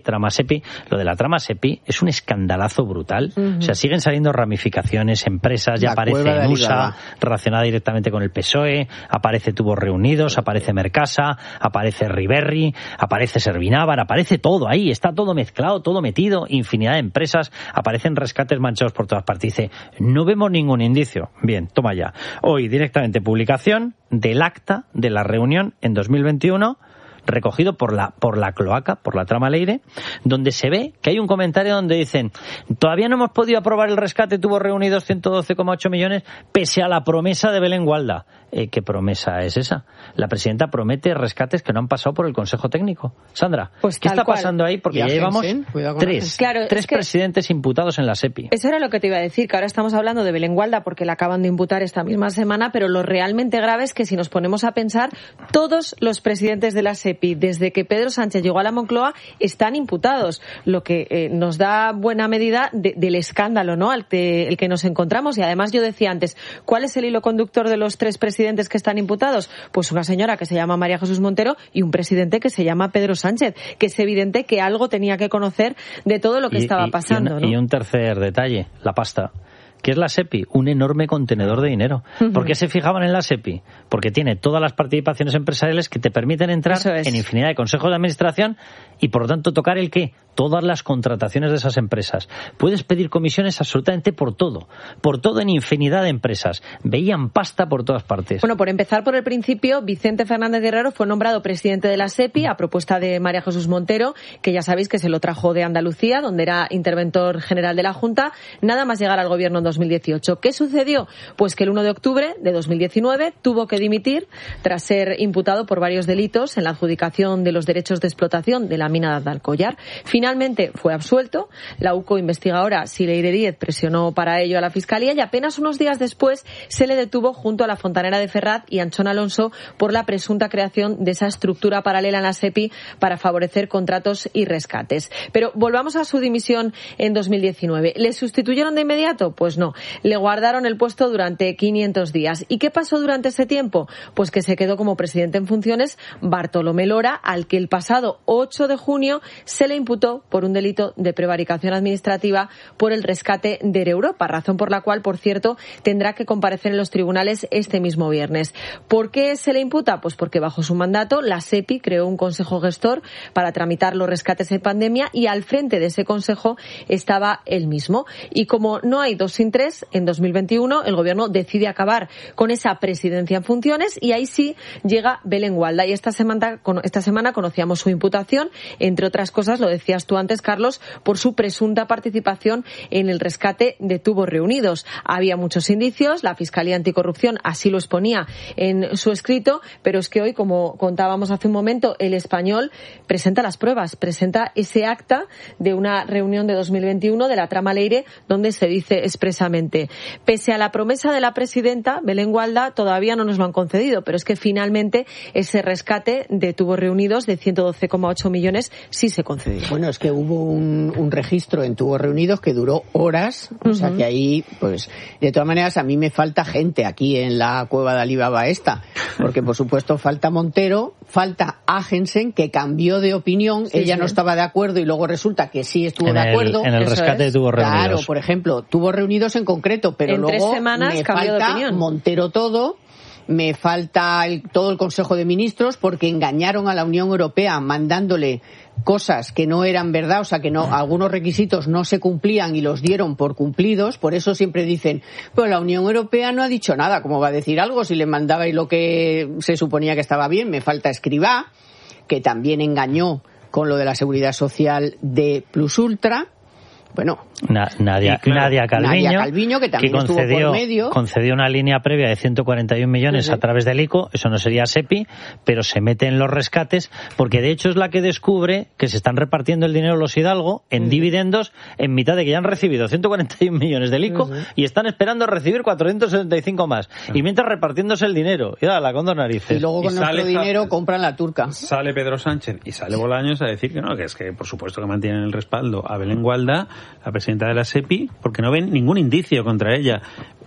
SEPI, lo de la trama SEPI es un escandalazo brutal. Uh-huh. O sea, siguen saliendo ramificaciones, empresas, ya la aparece Nusa, relacionada directamente con el P S O E, aparece Tubos Reunidos, aparece Mercasa, aparece Riberri, aparece Servinavar, aparece todo ahí, está todo mezclado, todo metido, infinidad de empresas, aparecen rescates manchados por todas partes. Dice, no vemos ningún indicio. Bien, toma ya. Hoy directamente publicación del acta de la reunión en dos mil veintiuno, recogido por la por la cloaca, por la trama Leire, donde se ve que hay un comentario donde dicen, todavía no hemos podido aprobar el rescate, Tubos Reunidos ciento doce coma ocho millones, pese a la promesa de Belén Gualda. Eh, ¿Qué promesa es esa? La presidenta promete rescates que no han pasado por el Consejo Técnico. Sandra, pues ¿qué está cual. pasando ahí? Porque ya llevamos tres, claro, tres es que presidentes imputados en la SEPI. Eso era lo que te iba a decir, que ahora estamos hablando de Belén Gualda porque la acaban de imputar esta misma semana, pero lo realmente grave es que si nos ponemos a pensar, todos los presidentes de la SEPI, desde que Pedro Sánchez llegó a la Moncloa, están imputados, lo que eh, nos da buena medida de, del escándalo, ¿no?, al que, el que nos encontramos. Y además yo decía antes, ¿cuál es el hilo conductor de los tres presidentes que están imputados? Pues una señora que se llama María Jesús Montero y un presidente que se llama Pedro Sánchez, que es evidente que algo tenía que conocer de todo lo que y, estaba y, pasando, y un, ¿no? Y un tercer detalle, la pasta. ¿Qué es la SEPI? Un enorme contenedor de dinero. Uh-huh. ¿Por qué se fijaban en la SEPI? Porque tiene todas las participaciones empresariales que te permiten entrar es. en infinidad de consejos de administración y, por lo tanto, tocar el qué? Todas las contrataciones de esas empresas. Puedes pedir comisiones absolutamente por todo. Por todo en infinidad de empresas. Veían pasta por todas partes. Bueno, por empezar por el principio, Vicente Fernández Guerrero fue nombrado presidente de la SEPI a propuesta de María Jesús Montero, que ya sabéis que se lo trajo de Andalucía, donde era interventor general de la Junta, nada más llegar al gobierno en dos mil dieciocho. ¿Qué sucedió? Pues que el uno de octubre de dos mil diecinueve tuvo que dimitir tras ser imputado por varios delitos en la adjudicación de los derechos de explotación de la mina de Alcollar. Finalmente fue absuelto. La U C O investiga ahora si Leire Díez presionó para ello a la Fiscalía y apenas unos días después se le detuvo junto a la fontanera de Ferraz y Anchón Alonso por la presunta creación de esa estructura paralela en la SEPI para favorecer contratos y rescates. Pero volvamos a su dimisión en dos mil diecinueve. ¿Le sustituyeron de inmediato? Pues no. Le guardaron el puesto durante quinientos días. ¿Y qué pasó durante ese tiempo? Pues que se quedó como presidente en funciones Bartolomé Lora, al que el pasado ocho de junio se le imputó por un delito de prevaricación administrativa por el rescate de Europa, razón por la cual, por cierto, tendrá que comparecer en los tribunales este mismo viernes. ¿Por qué se le imputa? Pues porque bajo su mandato la SEPI creó un consejo gestor para tramitar los rescates en pandemia y al frente de ese consejo estaba él mismo. Y como no hay dos sin tres, en dos mil veintiuno el gobierno decide acabar con esa presidencia en funciones y ahí sí llega Belén Gualda. Y esta semana, esta semana conocíamos su imputación, entre otras cosas, lo decías tú antes, Carlos, por su presunta participación en el rescate de Tubos Reunidos. Había muchos indicios, la Fiscalía Anticorrupción así lo exponía en su escrito, pero es que hoy, como contábamos hace un momento, El Español presenta las pruebas, presenta ese acta de una reunión de dos mil veintiuno de la trama Leire, donde se dice expresamente: pese a la promesa de la presidenta Belén Gualda, todavía no nos lo han concedido, pero es que finalmente ese rescate de Tubos Reunidos de ciento doce coma ocho millones sí se concedió. Bueno, es que hubo un, un registro en Tubos Reunidos que duró horas, o uh-huh. sea que ahí, pues, de todas maneras, a mí me falta gente aquí en la cueva de Alibaba esta, porque por supuesto falta Montero, falta Agensen, que cambió de opinión, sí, ella sí. no estaba de acuerdo y luego resulta que sí estuvo en de el, acuerdo. En el rescate es. de Tubos Reunidos. Claro, por ejemplo, Tubos Reunidos en concreto, pero en luego tres semanas me cambió falta de opinión. Montero todo. Me falta el, todo el Consejo de Ministros porque engañaron a la Unión Europea mandándole cosas que no eran verdad, o sea que no, algunos requisitos no se cumplían y los dieron por cumplidos. Por eso siempre dicen, pues la Unión Europea no ha dicho nada, ¿cómo va a decir algo si le mandabais lo que se suponía que estaba bien? Me falta Escrivá, que también engañó con lo de la seguridad social de Plus Ultra. Bueno, Na, Nadia, claro, Nadia Calviño, Nadia Calviño, que también que concedió, estuvo por medio. concedió una línea previa de ciento cuarenta y un millones sí, sí. a través del I C O, eso no sería SEPI, pero se mete en los rescates, porque de hecho es la que descubre que se están repartiendo el dinero los Hidalgo en sí. dividendos en mitad de que ya han recibido ciento cuarenta y un millones del I C O sí, sí. y están esperando recibir cuatrocientos setenta y cinco más. Sí. Y mientras repartiéndose el dinero, y la con dos narices. Y luego con y nuestro sale, dinero compran la turca. Sale Pedro Sánchez y sale Bolaños a decir que no, que es que por supuesto que mantienen el respaldo a Belén Gualda, la presidenta de la SEPI, porque no ven ningún indicio contra ella.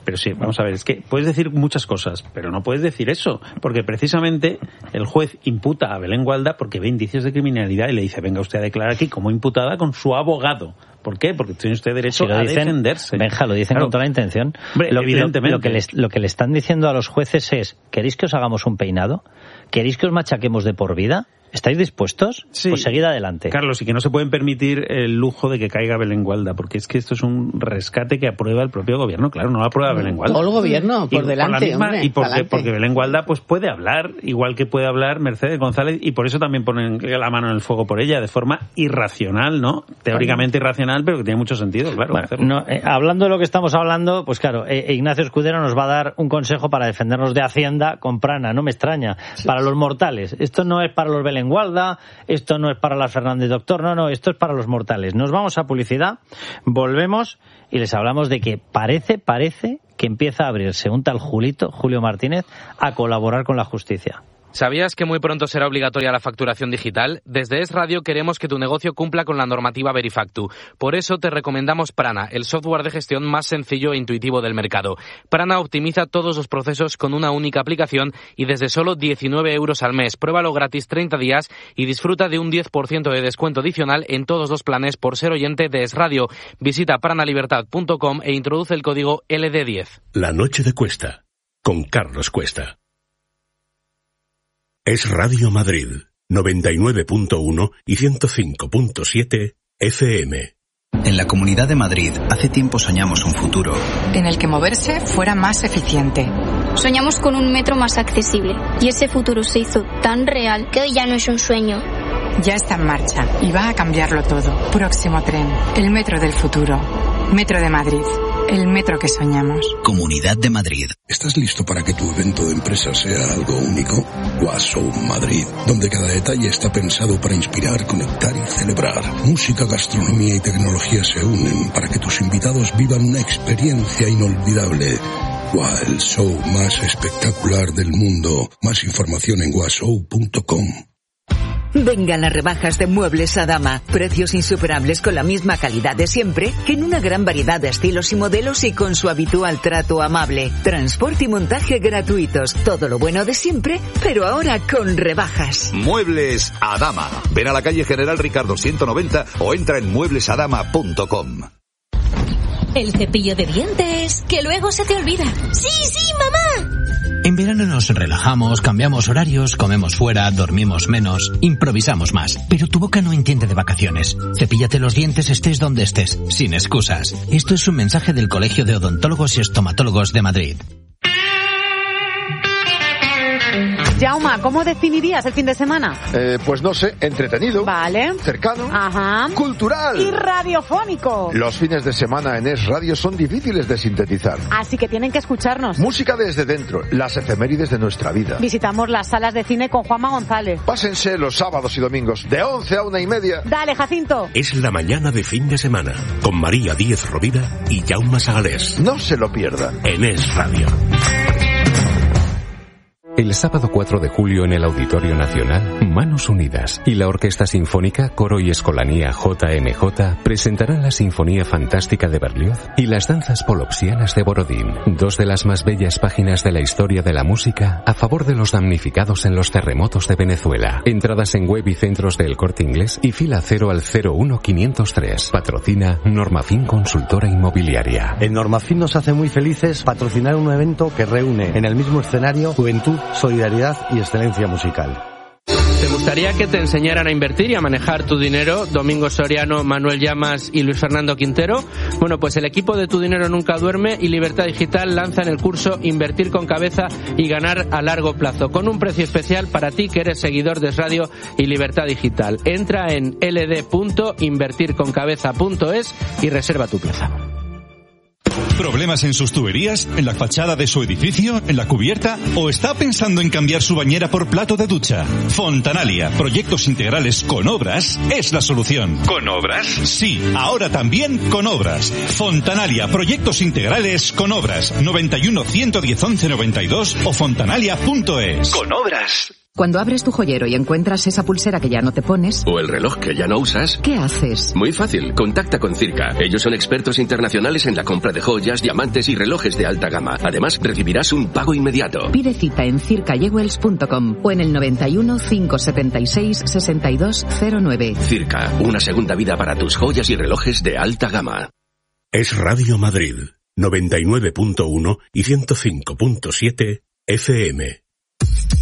Pero sí, vamos a ver, es que puedes decir muchas cosas, pero no puedes decir eso, porque precisamente el juez imputa a Belén Gualda porque ve indicios de criminalidad y le dice, venga usted a declarar aquí como imputada con su abogado. ¿Por qué? Porque tiene usted derecho si a dicen, defenderse. Benja, lo dicen claro. con toda la intención. Hombre, lo, evidentemente. Lo, lo, que les, lo que le están diciendo a los jueces es, ¿queréis que os hagamos un peinado? ¿Queréis que os machaquemos de por vida? ¿Estáis dispuestos? Sí. Pues seguid adelante. Carlos, y que no se pueden permitir el lujo de que caiga Belén Gualda, porque es que esto es un rescate que aprueba el propio gobierno. Claro, no lo aprueba Belén Gualda. Todo el gobierno, por y delante, por la misma, hombre, Y porque, adelante. porque Belén Gualda pues puede hablar, igual que puede hablar Mercedes González, y por eso también ponen la mano en el fuego por ella, de forma irracional, ¿no? Teóricamente bueno. irracional, pero que tiene mucho sentido, claro. Bueno, no, eh, hablando de lo que estamos hablando, pues claro, eh, Ignacio Escudero nos va a dar un consejo para defendernos de Hacienda con Prana, no me extraña. Sí, para sí. los mortales. Esto no es para los Belén Gualda, esto no es para las Fernández Doctor, no, no, esto es para los mortales. Nos vamos a publicidad, volvemos y les hablamos de que parece, parece que empieza a abrirse un tal Julito, Julio Martínez, a colaborar con la justicia. ¿Sabías que muy pronto será obligatoria la facturación digital? Desde Es Radio queremos que tu negocio cumpla con la normativa Verifactu. Por eso te recomendamos Prana, el software de gestión más sencillo e intuitivo del mercado. Prana optimiza todos los procesos con una única aplicación y desde solo diecinueve euros al mes. Pruébalo gratis treinta días y disfruta de un diez por ciento de descuento adicional en todos los planes por ser oyente de Es Radio. Visita pranalibertad punto com e introduce el código L D diez. La noche de Cuesta, con Carlos Cuesta. Es Radio Madrid, noventa y nueve punto uno y ciento cinco punto siete F M. En la Comunidad de Madrid, hace tiempo soñamos un futuro en el que moverse fuera más eficiente. Soñamos con un metro más accesible y ese futuro se hizo tan real que hoy ya no es un sueño. Ya está en marcha y va a cambiarlo todo. Próximo tren, el metro del futuro. Metro de Madrid, el metro que soñamos. Comunidad de Madrid. ¿Estás listo para que tu evento de empresa sea algo único? Washow Madrid, donde cada detalle está pensado para inspirar, conectar y celebrar. Música, gastronomía y tecnología se unen para que tus invitados vivan una experiencia inolvidable. Wow, el show más espectacular del mundo. Más información en washow punto com. Vengan las rebajas de Muebles Adama. Precios insuperables con la misma calidad de siempre, en una gran variedad de estilos y modelos y con su habitual trato amable. Transporte y montaje gratuitos. Todo lo bueno de siempre, pero ahora con rebajas. Muebles Adama. Ven a la calle General Ricardo ciento noventa o entra en muebles adama punto com. El cepillo de dientes, que luego se te olvida. ¡Sí, sí, mamá! En verano nos relajamos, cambiamos horarios, comemos fuera, dormimos menos, improvisamos más. Pero tu boca no entiende de vacaciones. Cepíllate los dientes estés donde estés, sin excusas. Esto es un mensaje del Colegio de Odontólogos y Estomatólogos de Madrid. Jauma, ¿cómo definirías el fin de semana? Eh, pues no sé, entretenido. Vale. Cercano. Ajá. Cultural. Y radiofónico. Los fines de semana en Es Radio son difíciles de sintetizar. Así que tienen que escucharnos. Música desde dentro, las efemérides de nuestra vida. Visitamos las salas de cine con Juanma González. Pásense los sábados y domingos, de once a una y media. Dale, Jacinto. Es la mañana de fin de semana, con María Díez Rovira y Jaume Sagalés. No se lo pierdan. En Es Radio. El sábado cuatro de julio en el Auditorio Nacional, Manos Unidas y la Orquesta Sinfónica, Coro y Escolanía J M J presentarán la Sinfonía Fantástica de Berlioz y las Danzas Polopsianas de Borodín, dos de las más bellas páginas de la historia de la música a favor de los damnificados en los terremotos de Venezuela. Entradas en web y centros del Corte Inglés y fila cero al cero uno quinientos tres. Patrocina Normafin Consultora Inmobiliaria. En Normafin nos hace muy felices patrocinar un evento que reúne en el mismo escenario juventud, solidaridad y excelencia musical. ¿Te gustaría que te enseñaran a invertir y a manejar tu dinero? Domingo Soriano, Manuel Llamas y Luis Fernando Quintero. Bueno, pues el equipo de Tu Dinero Nunca Duerme y Libertad Digital lanzan el curso Invertir con Cabeza y Ganar a Largo Plazo, con un precio especial para ti que eres seguidor de Radio y Libertad Digital. Entra en l d punto invertir con cabeza punto es y reserva tu plaza. ¿Problemas en sus tuberías? ¿En la fachada de su edificio? ¿En la cubierta? ¿O está pensando en cambiar su bañera por plato de ducha? Fontanalia, proyectos integrales con obras, es la solución. ¿Con obras? Sí, ahora también con obras. Fontanalia, proyectos integrales con obras. noventa y uno, ciento diez, once noventa y dos o fontanalia punto es. ¿Con obras? Cuando abres tu joyero y encuentras esa pulsera que ya no te pones... O el reloj que ya no usas... ¿Qué haces? Muy fácil, contacta con Circa. Ellos son expertos internacionales en la compra de joyas, diamantes y relojes de alta gama. Además, recibirás un pago inmediato. Pide cita en circa jewels punto com o en el noventa y uno, cinco setenta y seis, sesenta y dos cero nueve. Circa, una segunda vida para tus joyas y relojes de alta gama. Es Radio Madrid, noventa y nueve punto uno y ciento cinco punto siete F M.